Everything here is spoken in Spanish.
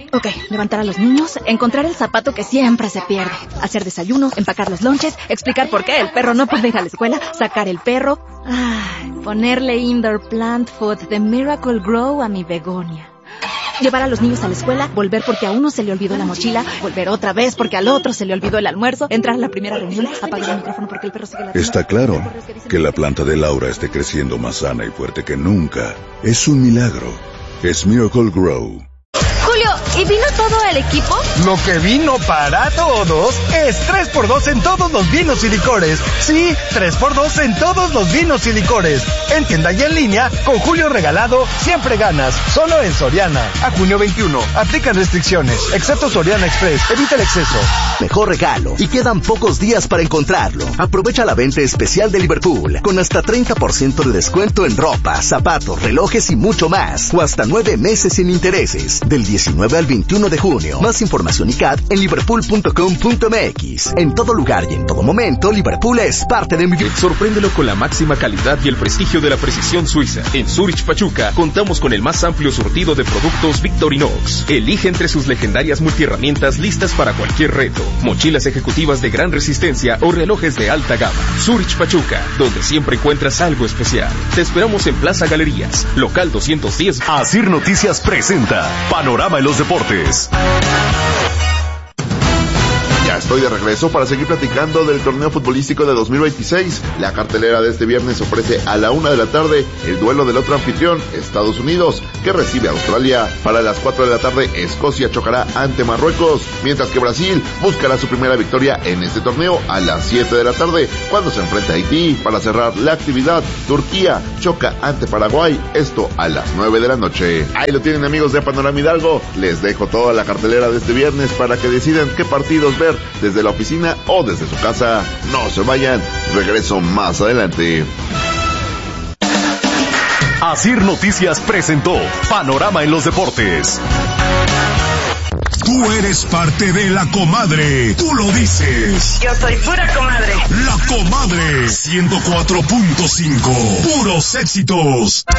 Ok, levantar a los niños, encontrar el zapato que siempre se pierde, hacer desayuno, empacar los lonches, explicar por qué el perro no puede ir a la escuela, sacar el perro, ponerle indoor plant food de Miracle Grow a mi begonia. Llevar a los niños a la escuela, volver porque a uno se le olvidó la mochila, volver otra vez porque al otro se le olvidó el almuerzo, entrar a la primera reunión, apagar el micrófono porque el perro sigue la... Está claro que la planta de Laura esté creciendo más sana y fuerte que nunca. Es un milagro. Es Miracle Grow. Julio, ¿y vino todo el equipo? Lo que vino para todos es 3x2 en todos los vinos y licores. Sí, 3x2 en todos los vinos y licores. En tienda y en línea, con Julio regalado, siempre ganas. Solo en Soriana. A junio 21. Aplican restricciones. Excepto Soriana Express. Evita el exceso. Mejor regalo. Y quedan pocos días para encontrarlo. Aprovecha la venta especial de Liverpool. Con hasta 30% de descuento en ropa, zapatos, relojes y mucho más. O hasta 9 meses sin intereses. Del 19 al 21 de junio. Más información y CAT en liverpool.com.mx. En todo lugar y en todo momento, Liverpool es parte de mi vida. Sorpréndelo con la máxima calidad y el prestigio de la precisión suiza. En Zurich Pachuca contamos con el más amplio surtido de productos Victorinox. Elige entre sus legendarias multiherramientas listas para cualquier reto. Mochilas ejecutivas de gran resistencia o relojes de alta gama. Zurich Pachuca, donde siempre encuentras algo especial. Te esperamos en Plaza Galerías, local 210. Asir Noticias presenta Panorama en los deportes. Ya estoy de regreso para seguir platicando del torneo futbolístico de 2026. La cartelera de este viernes ofrece a la 1 de la tarde el duelo del otro anfitrión, Estados Unidos, que recibe a Australia. Para las 4 de la tarde, Escocia chocará ante Marruecos, mientras que Brasil buscará su primera victoria en este torneo a las 7 de la tarde, cuando se enfrenta a Haití. Para cerrar la actividad, Turquía choca ante Paraguay, esto a las 9 de la noche. Ahí lo tienen, amigos de Panorama Hidalgo. Les dejo toda la cartelera de este viernes para que decidan qué partidos ver desde la oficina o desde su casa. No se vayan, regreso más adelante. Asir Noticias presentó Panorama en los deportes. Tú eres parte de La Comadre. Tú lo dices. Yo soy pura comadre. La Comadre 104.5. Puros éxitos.